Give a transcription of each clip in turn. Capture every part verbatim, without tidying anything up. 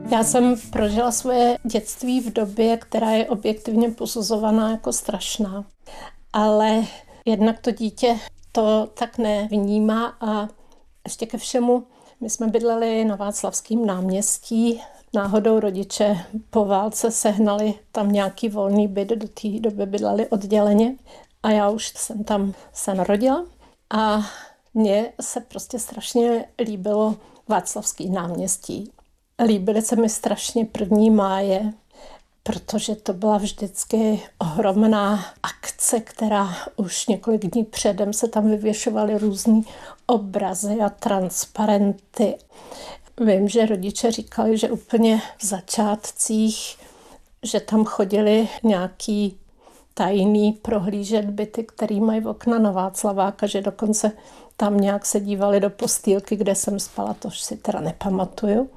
Já jsem prožila svoje dětství v době, která je objektivně posuzovaná jako strašná. Ale jednak to dítě to tak nevnímá a ještě ke všemu, my jsme bydleli na Václavském náměstí. Náhodou rodiče po válce sehnali tam nějaký volný byt, do té doby bydleli odděleně a já už jsem tam se narodila a mně se prostě strašně líbilo Václavský náměstí. Líbily se mi strašně první máje, protože to byla vždycky ohromná akce, která už několik dní předem se tam vyvěšovaly různý obrazy a transparenty. Vím, že rodiče říkali, že úplně v začátcích, že tam chodili nějaký tajný prohlížet byty, který mají okna na Václaváka, že dokonce tam nějak se dívali do postýlky, kde jsem spala, to si teda nepamatuju.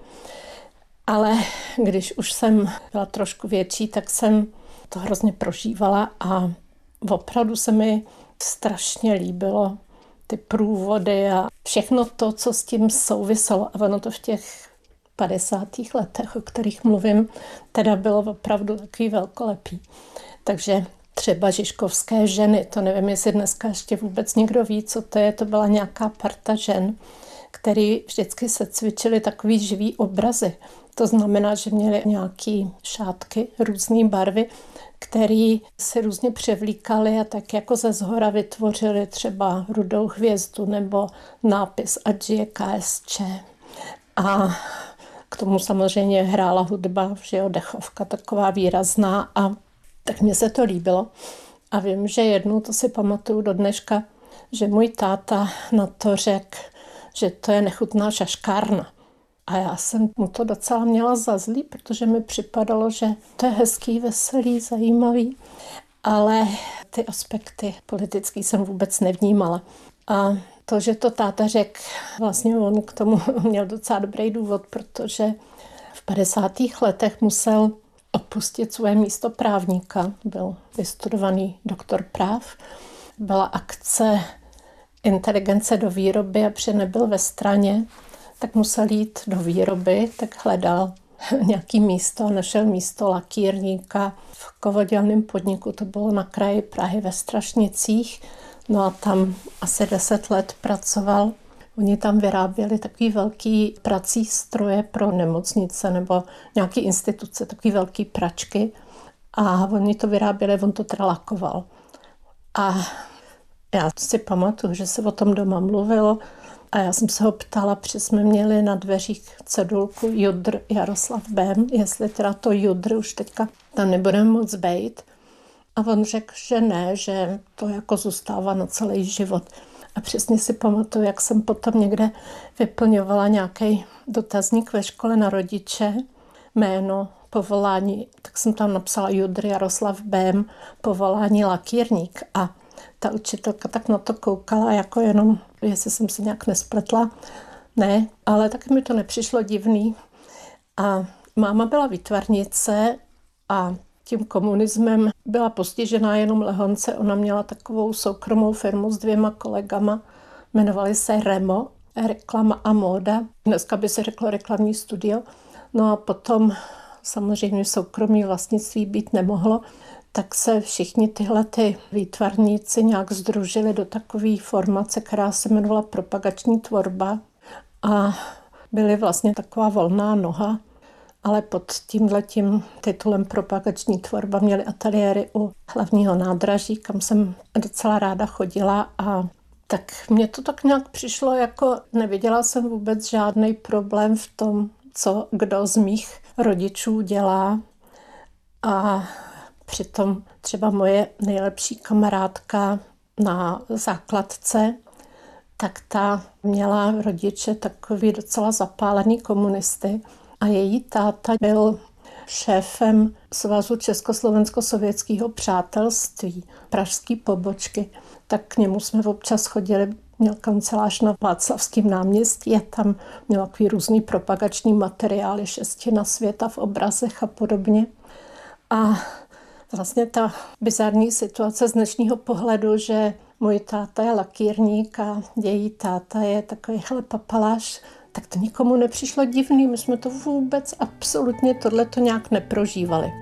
Ale když už jsem byla trošku větší, tak jsem to hrozně prožívala a opravdu se mi strašně líbilo ty průvody a všechno to, co s tím souviselo. A ono to v těch padesátých letech, o kterých mluvím, teda bylo opravdu takový velkolepý. Takže třeba Žižkovské ženy, to nevím, jestli dneska ještě vůbec někdo ví, co to je, to byla nějaká parta žen, který vždycky se cvičily takový živý obrazy. To znamená, že měli nějaký šátky, různé barvy, které se různě převlíkaly a tak jako ze zhora vytvořili třeba rudou hvězdu nebo nápis ať žije K S Č. A k tomu samozřejmě hrála hudba, že jo, dechovka taková výrazná a tak mně se to líbilo. A vím, že jednou, to si pamatuju do dneška, že můj táta na to řekl, že to je nechutná šaškárna. A já jsem mu to docela měla za zlý, protože mi připadalo, že to je hezký, veselý, zajímavý, ale ty aspekty politický jsem vůbec nevnímala. A to, že to táta řekl, vlastně on k tomu měl docela dobrý důvod, protože v padesátých letech musel opustit svoje místo právníka. Byl vystudovaný doktor práv. Byla akce inteligence do výroby a protože nebyl ve straně, tak musel jít do výroby, tak hledal nějaký místo, našel místo lakírníka v kovodělném podniku, to bylo na kraji Prahy ve Strašnicích, no a tam asi deset let pracoval. Oni tam vyráběli takový velký prací stroje pro nemocnice nebo nějaké instituce, takový velký pračky a oni to vyráběli, on to teda lakoval. A já si pamatuju, že se o tom doma mluvilo a já jsem se ho ptala, protože jsme měli na dveřích cedulku Judr Jaroslav Bém, jestli teda to Judr už teďka tam nebudeme moc bejt. A on řekl, že ne, že to jako zůstává na celý život. A přesně si pamatuju, jak jsem potom někde vyplňovala nějaký dotazník ve škole na rodiče, jméno, povolání, tak jsem tam napsala Judr Jaroslav Bém, povolání lakírník. A ta učitelka tak na to koukala, jako jenom, jestli jsem se nějak nespletla. Ne, ale taky mi to nepřišlo divný. A máma byla výtvarnice a tím komunismem byla postižená jenom lehonce. Ona měla takovou soukromou firmu s dvěma kolegama, jmenovali se Remo, reklama a móda. Dneska by se řeklo reklamní studio. No a potom samozřejmě soukromí vlastnictví být nemohlo, tak se všichni tyhle ty výtvarníci nějak sdružili do takové formace, která se jmenovala propagační tvorba a byly vlastně taková volná noha, ale pod tímhletím titulem propagační tvorba měli ateliéry u hlavního nádraží, kam jsem docela ráda chodila a tak mně to tak nějak přišlo, jako neviděla jsem vůbec žádný problém v tom, co kdo z mých rodičů dělá a přitom třeba moje nejlepší kamarádka na základce, tak ta měla rodiče takový docela zapálený komunisty a její táta byl šéfem Svazu Československo-sovětského přátelství, pražské pobočky. Tak k němu jsme občas chodili, měl kancelář na Václavském náměstí a tam měl takový různý propagační materiály, šestina světa v obrazech a podobně. A vlastně ta bizarní situace z dnešního pohledu, že můj táta je lakírník a její táta je takovýhle papaláš, tak to nikomu nepřišlo divný. My jsme to vůbec absolutně tohleto nějak neprožívali.